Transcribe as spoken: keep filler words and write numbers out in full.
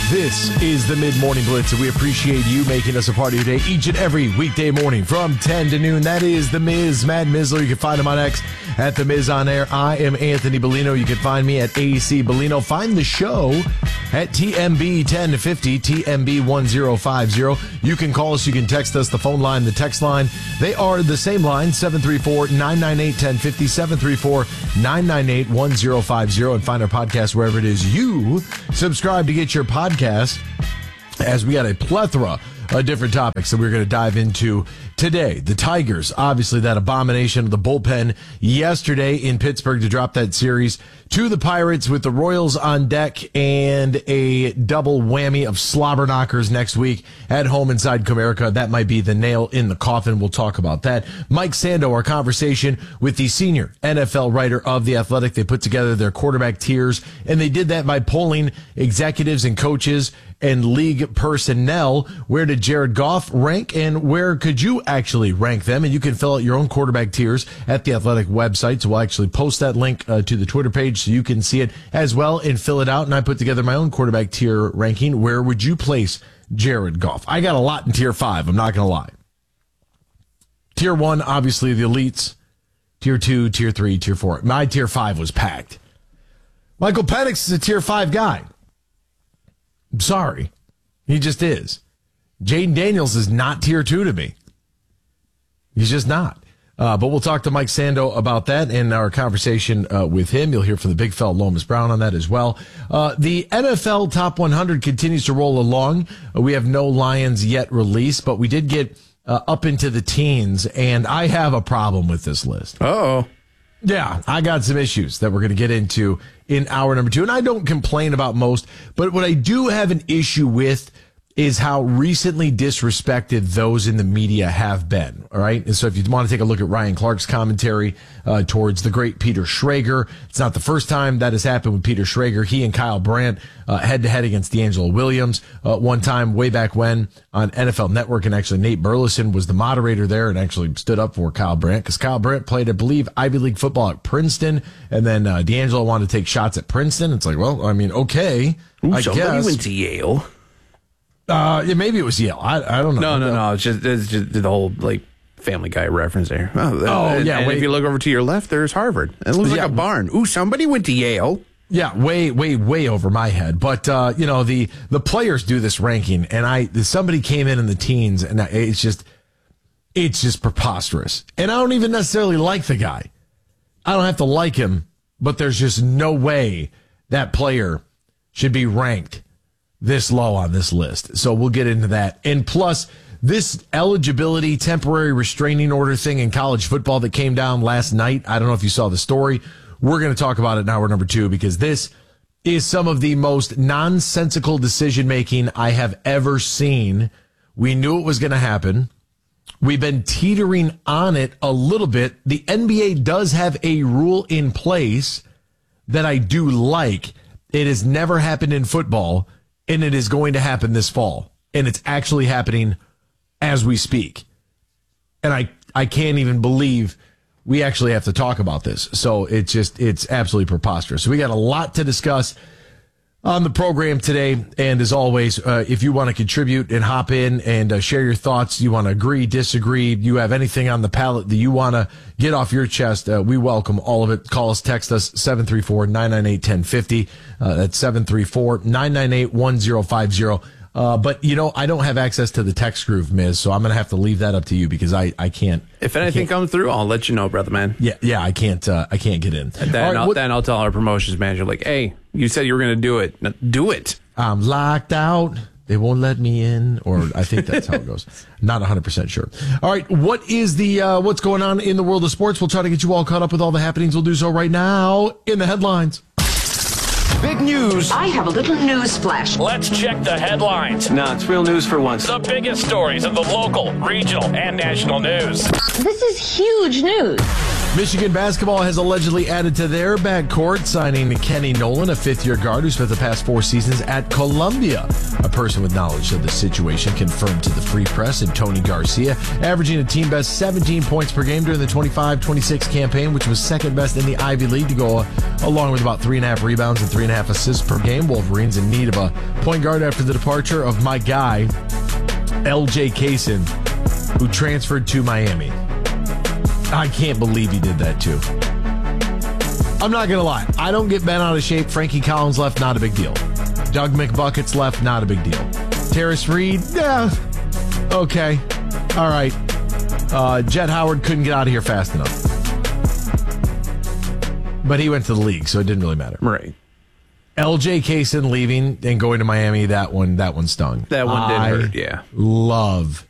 This is the Mid-Morning Blitz, and we appreciate you making us a part of your day each and every weekday morning from ten to noon. That is The Miz, Mad Mizzler. You can find him on X at The Miz on Air. I am Anthony Bellino. You can find me at A C Bellino. Find the show at T M B ten fifty, T M B ten fifty. You can call us. You can text us. The phone line, the text line, they are the same line, seven three four, nine nine eight, one zero five zero, seven three four, nine nine eight, one zero five zero, and find our podcast wherever it is you subscribe to get your podcast, as we got a plethora of different topics that we're going to dive into today. The Tigers, obviously that abomination of the bullpen yesterday in Pittsburgh to drop that series to the Pirates, with the Royals on deck and a double whammy of slobber knockers next week at home inside Comerica. That might be the nail in the coffin. We'll talk about that. Mike Sando, our conversation with the senior N F L writer of The Athletic. They put together their quarterback tiers, and they did that by polling executives and coaches and league personnel. Where did Jared Goff rank, and where could you actually rank them? And you can fill out your own quarterback tiers at the Athletic website. So we'll actually post that link uh, to the Twitter page so you can see it as well and fill it out. And I put together my own quarterback tier ranking. Where would you place Jared Goff? I got a lot in tier five. I'm not going to lie. Tier one, obviously the elites. Tier two, tier three, tier four. My tier five was packed. Michael Penix is a tier five guy. I'm sorry. He just is. Jaden Daniels is not tier two to me. He's just not. Uh, but we'll talk to Mike Sando about that in our conversation uh, with him. You'll hear from the big fella Lomas Brown on that as well. Uh, the N F L Top one hundred continues to roll along. Uh, we have no Lions yet released, but we did get uh, up into the teens, and I have a problem with this list. Uh-oh. Yeah, I got some issues that we're going to get into in hour number two. And I don't complain about most, but what I do have an issue with is how recently disrespected those in the media have been. All right. And so if you want to take a look at Ryan Clark's commentary uh, towards the great Peter Schrager, it's not the first time that has happened with Peter Schrager. He and Kyle Brandt uh, head to head against D'Angelo Williams uh, one time way back when on N F L Network. And actually Nate Burleson was the moderator there and actually stood up for Kyle Brandt, because Kyle Brandt played, I believe, Ivy League football at Princeton. And then uh, D'Angelo wanted to take shots at Princeton. It's like, well, I mean, okay. Ooh, I somebody guess. went to Yale. Uh, yeah, maybe it was Yale. I, I don't know. No, no, no. It's just, it's just the whole, like, Family Guy reference there. Oh, oh and, yeah. And wait. if you look over to your left, there's Harvard. It looks Yeah. like a barn. Ooh, somebody went to Yale. Yeah, way, way, way over my head. But, uh, you know, the, the players do this ranking, and I, somebody came in in the teens, and it's just, it's just preposterous. And I don't even necessarily like the guy. I don't have to like him, but there's just no way that player should be ranked this low on this list. So we'll get into that. And plus, this eligibility temporary restraining order thing in college football that came down last night, I don't know if you saw the story. We're going to talk about it in hour number two, because this is some of the most nonsensical decision-making I have ever seen. We knew it was going to happen. We've been teetering on it a little bit. The N B A does have a rule in place that I do like. It has never happened in football, and it is going to happen this fall. And it's actually happening as we speak. And I, I can't even believe we actually have to talk about this. So it's just, it's absolutely preposterous. So we got a lot to discuss on the program today. And as always, uh, if you want to contribute and hop in and uh, share your thoughts, you want to agree, disagree, you have anything on the palate that you want to get off your chest, uh, we welcome all of it. Call us, text us, seven three four, nine nine eight, one zero five zero. Uh, that's seven three four, nine nine eight, one zero five zero. Uh, but, you know, I don't have access to the text groove, Miz, so I'm going to have to leave that up to you, because I, I can't. If anything comes through, I'll let you know, brother man. Yeah, yeah, I can't, uh, I can't get in. And then, right, I'll, what, then I'll tell our promotions manager, like, hey, you said you were going to do it. Now, do it. I'm locked out. They won't let me in, or I think that's how it goes. Not one hundred percent sure. All right, what is the, uh, what's going on in the world of sports? We'll try to get you all caught up with all the happenings. We'll do so right now in the headlines. Big news. I have a little news flash. Let's check the headlines. No, it's real news for once. The biggest stories of the local, regional, and national news. This is huge news. Michigan basketball has allegedly added to their backcourt, signing Kenny Nolan, a fifth-year guard who spent the past four seasons at Columbia. A person with knowledge of the situation confirmed to the Free Press and Tony Garcia, averaging a team best seventeen points per game during the twenty-five twenty-six campaign, which was second best in the Ivy League, to go along with about three and a half rebounds and three and a half assists per game. Wolverines in need of a point guard after the departure of my guy, L J Kaysen, who transferred to Miami. I can't believe he did that too. I'm not going to lie. I don't get bent out of shape. Frankie Collins left, not a big deal. Doug McBuckets left, not a big deal. Terrace Reed, yeah, okay, all right. Uh, Jet Howard couldn't get out of here fast enough. But he went to the league, so it didn't really matter. Right. L J Kaysen leaving and going to Miami, that one, that one stung. That one did I hurt, yeah. Love